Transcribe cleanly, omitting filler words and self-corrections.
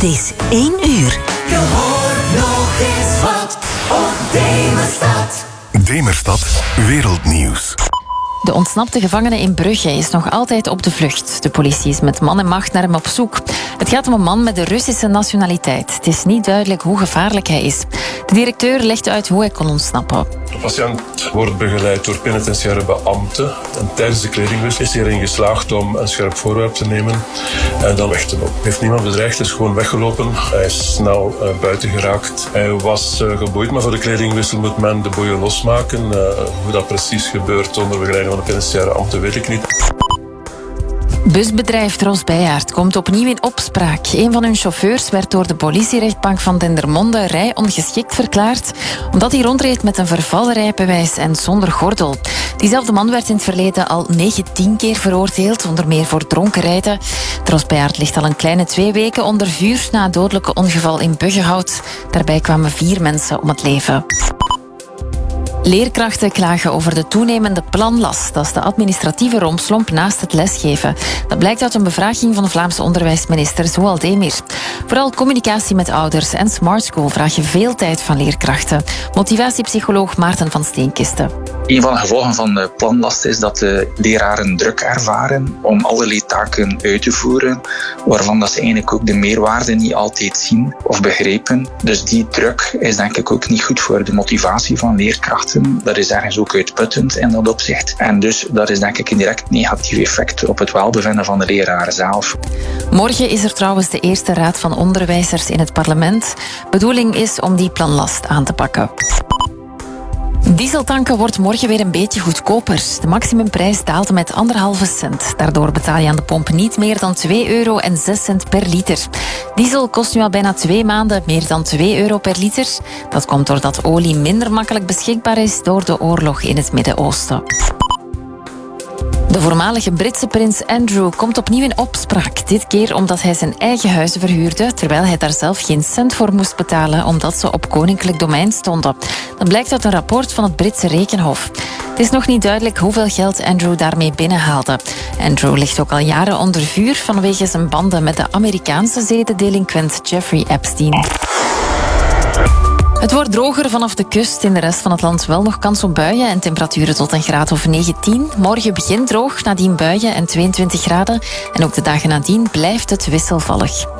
is 1 uur. Je hoort nog eens wat op Demerstad. Demerstad Wereldnieuws. De ontsnapte gevangene in Brugge is nog altijd op de vlucht. De politie is met man en macht naar hem op zoek. Het gaat om een man met de Russische nationaliteit. Het is niet duidelijk hoe gevaarlijk hij is. De directeur legt uit hoe hij kon ontsnappen. De patiënt wordt begeleid door penitentiaire beambten. En tijdens de kledingwissel is hij erin geslaagd om een scherp voorwerp te nemen en dan weg te lopen. Hij heeft niemand bedreigd, is gewoon weggelopen. Hij is snel buiten geraakt. Hij was geboeid, maar voor de kledingwissel moet men de boeien losmaken. Hoe dat precies gebeurt onder begeleiding van de penitentiaire ambten weet ik niet. Busbedrijf Tros Bijaard komt opnieuw in opspraak. Een van hun chauffeurs werd door de politierechtbank van Dendermonde rijongeschikt verklaard omdat hij rondreed met een vervallen rijbewijs en zonder gordel. Diezelfde man werd in het verleden al 19 keer veroordeeld, onder meer voor dronken rijden. Tros Bijaard ligt al een kleine 2 weken onder vuur na een dodelijke ongeval in Buggenhout. Daarbij kwamen 4 mensen om het leven. Leerkrachten klagen over de toenemende planlast. Dat is de administratieve rompslomp naast het lesgeven. Dat blijkt uit een bevraging van de Vlaamse onderwijsminister Zoal Demir. Vooral communicatie met ouders en Smart School vragen veel tijd van leerkrachten. Motivatiepsycholoog Maarten van Steenkisten. Een van de gevolgen van de planlast is dat de leraren druk ervaren om allerlei taken uit te voeren, waarvan dat ze eigenlijk ook de meerwaarde niet altijd zien of begrijpen. Dus die druk is denk ik ook niet goed voor de motivatie van leerkrachten. Dat is ergens ook uitputtend in dat opzicht. En dus dat is denk ik een direct negatief effect op het welbevinden van de leraren zelf. Morgen is er trouwens de eerste raad van onderwijzers in het parlement. Bedoeling is om die planlast aan te pakken. Dieseltanken wordt morgen weer een beetje goedkoper. De maximumprijs daalde met 1,5 cent. Daardoor betaal je aan de pomp niet meer dan €2,06 per liter. Diesel kost nu al bijna 2 maanden meer dan €2 per liter. Dat komt doordat olie minder makkelijk beschikbaar is door de oorlog in het Midden-Oosten. De voormalige Britse prins Andrew komt opnieuw in opspraak. Dit keer omdat hij zijn eigen huizen verhuurde, terwijl hij daar zelf geen cent voor moest betalen, omdat ze op koninklijk domein stonden. Dat blijkt uit een rapport van het Britse Rekenhof. Het is nog niet duidelijk hoeveel geld Andrew daarmee binnenhaalde. Andrew ligt ook al jaren onder vuur vanwege zijn banden met de Amerikaanse zedendelinquent Jeffrey Epstein. Het wordt droger vanaf de kust. In de rest van het land wel nog kans op buien en temperaturen tot een graad of 19. Morgen begint droog, nadien buien en 22 graden. En ook de dagen nadien blijft het wisselvallig.